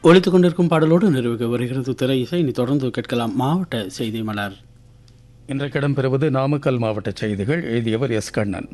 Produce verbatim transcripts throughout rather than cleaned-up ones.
ஒலித்துக் கொண்டிருக்கும் பாடலோடு நிறைவுக்கு வருகிறது திரை இசை. இனி தொடர்ந்து கேட்கலாம் மாவட்ட செய்தி மலர். இன்றைக்கு இடம்பெறுவது நாமக்கல் மாவட்ட செய்திகள். எழுதியவர் எஸ் கண்ணன்.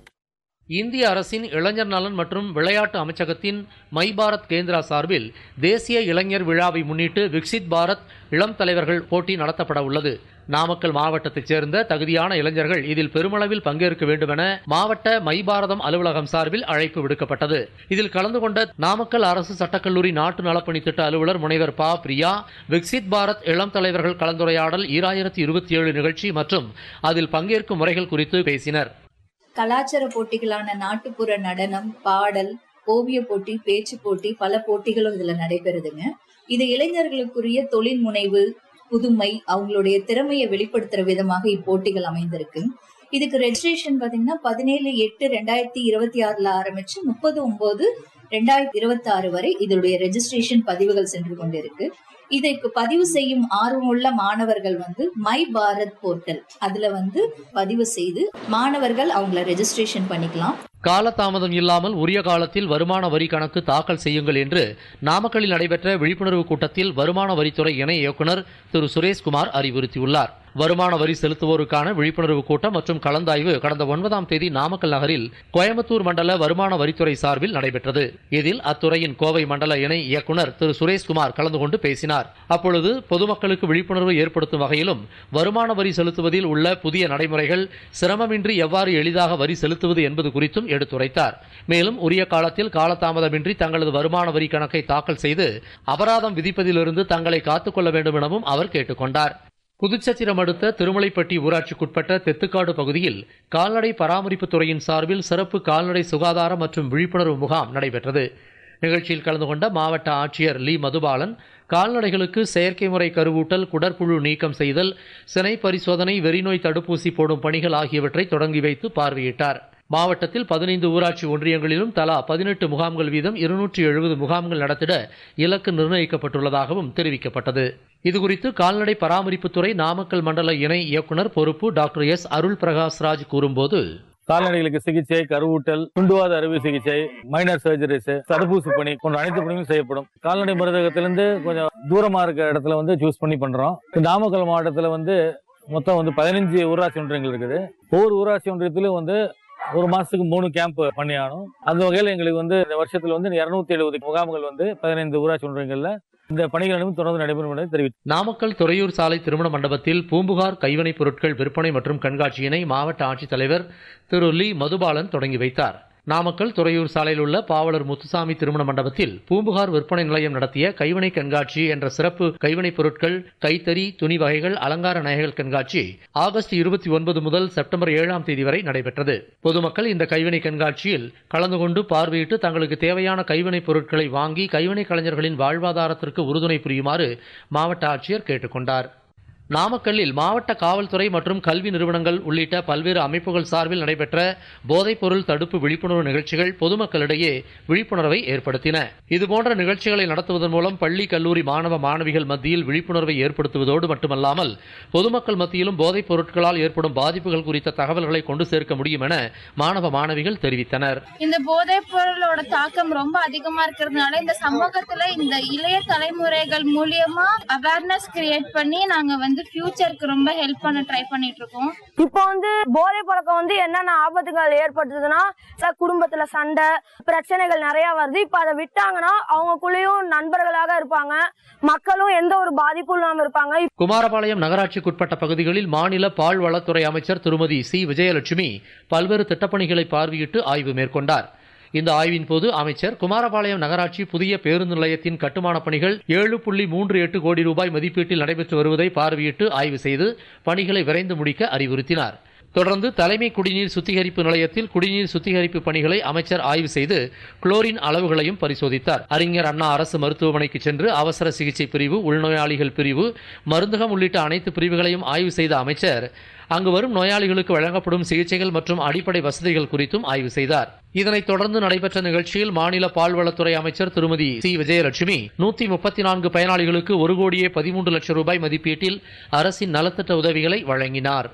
இந்திய அரசின் இளைஞர் நலன் மற்றும் விளையாட்டு அமைச்சகத்தின் மை பாரத் கேந்திரா சார்பில் தேசிய இளைஞர் விழாவை முன்னிட்டு விக்சித் பாரத் இளம் தலைவர்கள் போட்டி நடத்தப்பட உள்ளது. நாமக்கல் மாவட்டத்தைச் சேர்ந்த தகுதியான இளைஞர்கள் இதில் பெருமளவில் பங்கேற்க வேண்டும் என மாவட்ட மை பாரதம் அலுவலகம் சார்பில் அழைப்பு விடுக்கப்பட்டது. இதில் கலந்து கொண்ட நாமக்கல் அரசு சட்டக்கல்லூரி நாட்டு நலப்பணி திட்ட அலுவலர் முனைவர் பா பிரியா, விக்சித் பாரத் இளம் தலைவர்கள் கலந்துரையாடல் ஈராயிரத்தி இருபத்தி ஏழு நிகழ்ச்சி மற்றும் அதில் பங்கேற்கும் முறைகள் குறித்து பேசினர். கலாச்சார போட்டிகளான நாட்டுப்புற நடனம், பாடல், ஓவிய போட்டி, பேச்சு போட்டி, பல போட்டிகளும் இதுல நடைபெறுதுங்க. இது இளைஞர்களுக்குரிய தொழில் முனைவு, புதுமை, அவங்களுடைய திறமையை வெளிப்படுத்துற விதமாக இப்போட்டிகள் அமைந்திருக்கு. இதுக்கு ரெஜிஸ்ட்ரேஷன் பாத்தீங்கன்னா பதினேழு எட்டு ரெண்டாயிரத்தி இருபத்தி ஆறுல ஆரம்பிச்சு முப்பது ஒன்பது ரெண்டாயிரத்தி இருபத்தி ஆறு வரை இதனுடைய ரெஜிஸ்ட்ரேஷன் பதிவுகள் சென்று கொண்டிருக்கு. இதற்கு பதிவு செய்யும் ஆர்வமுள்ள மாணவர்கள் வந்து மை பாரத் போர்ட்டல் அதுல வந்து பதிவு செய்து மாணவர்கள் அவங்கள ரெஜிஸ்ட்ரேஷன் பண்ணிக்கலாம். காலதாமதம் இல்லாமல் உரிய காலத்தில் வருமான வரி கணக்கு தாக்கல் செய்யுங்கள் என்று நாமக்கல்லில் நடைபெற்ற விழிப்புணர்வு கூட்டத்தில் வருமான வரித்துறை இணை இயக்குநர் திரு சுரேஷ்குமார் அறிவுறுத்தியுள்ளார். வருமான வரி செலுத்துவோருக்கான விழிப்புணர்வு கூட்டம் மற்றும் கலந்தாய்வு கடந்த ஒன்பதாம் தேதி நாமக்கல் நகரில் கோயம்புத்தூர் மண்டல வருமான வரித்துறை சார்பில் நடைபெற்றது. இதில் அத்துறையின் கோவை மண்டல இணை இயக்குநர் திரு சுரேஷ்குமார் கலந்து கொண்டு பேசினார். அப்பொழுது பொதுமக்களுக்கு விழிப்புணர்வு ஏற்படுத்தும் வகையிலும் வருமான வரி செலுத்துவதில் உள்ள புதிய நடைமுறைகள், சிரமமின்றி எவ்வாறு எளிதாக வரி செலுத்துவது என்பது குறித்தும் எடுத்துரைத்தார். மேலும் உரிய காலத்தில் காலதாமதமின்றி தங்களது வருமான வரி கணக்கை தாக்கல் செய்து அபராதம் விதிப்பதிலிருந்து தங்களை காத்துக்கொள்ள வேண்டும் எனவும் அவர் கேட்டுக்கொண்டார். புதுச்சத்திரம் அடுத்த திருமலைப்பட்டி ஊராட்சிக்குட்பட்ட தெத்துக்காடு பகுதியில் கால்நடை பராமரிப்புத் துறையின் சார்பில் சிறப்பு கால்நடை சுகாதார மற்றும் விழிப்புணர்வு முகாம் நடைபெற்றது. நிகழ்ச்சியில் கலந்து கொண்ட மாவட்ட ஆட்சியர் லீ மதுபாலன் கால்நடைகளுக்கு செயற்கை முறை கருவூட்டல், குடற்புழு நீக்கம் செய்தல், சினை பரிசோதனை, வெறிநோய் தடுப்பூசி போடும் பணிகள் ஆகியவற்றை தொடங்கி வைத்து பார்வையிட்டார். மாவட்டத்தில் பதினைந்து ஊராட்சி ஒன்றியங்களிலும் தலா பதினெட்டு முகாம்கள் வீதம் இருநூற்றி எழுபது முகாம்கள் நடத்திட இலக்கு நிர்ணயிக்கப்பட்டுள்ளதாகவும் தெரிவிக்கப்பட்டது. இதுகுறித்து கால்நடை பராமரிப்புத்துறை நாமக்கல் மண்டல இணை இயக்குநர் பொறுப்பு டாக்டர் எஸ் அருள் பிரகாஷ் ராஜ் கூறும்போது, கால்நடைகளுக்கு சிகிச்சை, கருவூட்டல், துண்டுவாத அறுவை சிகிச்சை, மைனர் சர்ஜரிஸ், தடுப்பூசி பணி போன்ற அனைத்து பணிகளும் செய்யப்படும். கால்நடை மருந்தகத்திலிருந்து கொஞ்சம் தூரமா இருக்கிற இடத்துல வந்து சூஸ் பண்ணி பண்றோம். நாமக்கல் மாவட்டத்தில் வந்து மொத்தம் வந்து பதினஞ்சு ஊராட்சி ஒன்றியங்கள் இருக்குது. ஒவ்வொரு ஊராட்சி ஒன்றியத்திலும் வந்து ஒரு மாசத்துக்கு மூணு கேம்ப் பண்ணி ஆகணும். அந்த வகையில் எங்களுக்கு வந்து இந்த வருஷத்துல வந்து இருநூத்தி எழுபது முகாம்கள் வந்து பதினைந்து ஊராட்சி ஒன்றியங்கள்ல இந்த பணிகளும் தொடர்ந்து நடைபெறும் என தெரிவித்தார். நாமக்கல் துறையூர் சாலை திருமண மண்டபத்தில் பூம்புகார் கைவினைப் பொருட்கள் விற்பனை மற்றும் கண்காட்சியினை மாவட்ட ஆட்சித்தலைவர் திரு லீ மதுபாலன் தொடங்கி வைத்தார். நாமக்கல் துறையூர் சாலையில் உள்ள பாவலர் முத்துசாமி திருமண மண்டபத்தில் பூம்புகார் விற்பனை நிலையம் நடத்திய கைவினை கண்காட்சி என்ற சிறப்பு கைவினைப் பொருட்கள், கைத்தறி, துணி வகைகள், அலங்கார நகைகள் கண்காட்சி ஆகஸ்ட் இருபத்தி ஒன்பது முதல் செப்டம்பர் ஏழாம் தேதி வரை நடைபெற்றது. பொதுமக்கள் இந்த கைவினை கண்காட்சியில் கலந்து கொண்டு பார்வையிட்டு தங்களுக்கு தேவையான கைவினைப் பொருட்களை வாங்கி கைவினை கலைஞர்களின் வாழ்வாதாரத்திற்கு உறுதுணை புரியுமாறு மாவட்ட ஆட்சியர் கேட்டுக்கொண்டார். நாமக்கல்லில் மாவட்ட காவல்துறை மற்றும் கல்வி நிறுவனங்கள் உள்ளிட்ட பல்வேறு அமைப்புகள் சார்பில் நடைபெற்ற போதைப்பொருள் தடுப்பு விழிப்புணர்வு நிகழ்ச்சிகள் பொதுமக்களிடையே விழிப்புணர்வை ஏற்படுத்தின. இதுபோன்ற நிகழ்ச்சிகளை நடத்துவதன் மூலம் பள்ளி, கல்லூரி மாணவ மாணவிகள் மத்தியில் விழிப்புணர்வை ஏற்படுத்துவதோடு மட்டுமல்லாமல் பொதுமக்கள் மத்தியிலும் போதைப் பொருட்களால் ஏற்படும் பாதிப்புகள் குறித்த தகவல்களை கொண்டு சேர்க்க முடியும் என மாணவ மாணவிகள் தெரிவித்தனர். இந்த போதைப் பொருளோட தாக்கம் ரொம்ப அதிகமா இருக்கிறதுனால இந்த சமூகத்துல இந்த இளைய தலைமுறைகள் மூலியமா அவேர்னஸ் கிரியேட் பண்ணி நாங்க வந்து ஃபியூச்சருக்கு ரொம்ப ஹெல்ப் பண்ண ட்ரை பண்ணிட்டு இருக்கோம். இப்போ வந்து போதை பழக்கம் வந்து என்னென்ன ஆபத்துகள் ஏற்படுத்துதுன்னா குடும்பத்துல சண்டை பிரச்சனைகள் நிறைய வருது. இப்ப அதை விட்டாங்கன்னா அவங்களுக்குள்ளேயும் நண்பர்களாக இருப்பாங்க, மக்களும் எந்த ஒரு பாதிப்பும் இல்லாம இருப்பாங்க. குமாரபாளையம் நகராட்சிக்குட்பட்ட பகுதிகளில் மாநில பால்வளத்துறை அமைச்சர் திருமதி சி விஜயலட்சுமி பல்வேறு திட்டப்பணிகளை பார்வையிட்டு ஆய்வு மேற்கொண்டார். இந்த ஆய்வின் போது அமைச்சர் குமாரபாளையம் நகராட்சி புதிய பேருந்து நிலையத்தின் கட்டுமான பணிகள் ஏழு புள்ளி மூன்று எட்டு கோடி ரூபாய் மதிப்பீட்டில் நடைபெற்று வருவதை பார்வையிட்டு ஆய்வு செய்து பணிகளை விரைந்து முடிக்க அறிவுறுத்தினார். தொடர்ந்து தலைமை குடிநீர் சுத்திகரிப்பு நிலையத்தில் குடிநீர் சுத்திகரிப்பு பணிகளை அமைச்சர் ஆய்வு செய்து குளோரின் அளவுகளையும் பரிசோதித்தார். அறிஞர் அண்ணா அரசு மருத்துவமனைக்கு சென்று அவசர சிகிச்சை பிரிவு, உள்நோயாளிகள் பிரிவு, மருந்தகம் உள்ளிட்ட அனைத்து பிரிவுகளையும் ஆய்வு செய்த அமைச்சர் அங்கு வரும் நோயாளிகளுக்கு வழங்கப்படும் சிகிச்சைகள் மற்றும் அடிப்படை வசதிகள் குறித்தும் ஆய்வு செய்தார். இதனைத் தொடர்ந்து நடைபெற்ற நிகழ்ச்சியில் மாநில பால்வளத்துறை அமைச்சர் திருமதி சி விஜயலட்சுமி நூத்தி முப்பத்தி நான்கு பயனாளிகளுக்கு ஒரு கோடியே பதிமூன்று லட்சம் ரூபாய் மதிப்பீட்டில் அரசின் நலத்திட்ட உதவிகளை வழங்கினார்.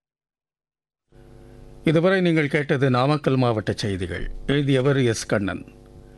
இதுவரை நீங்கள் கேட்டது நாமக்கல் மாவட்ட செய்திகள். எழுதியவர் எஸ் கண்ணன்.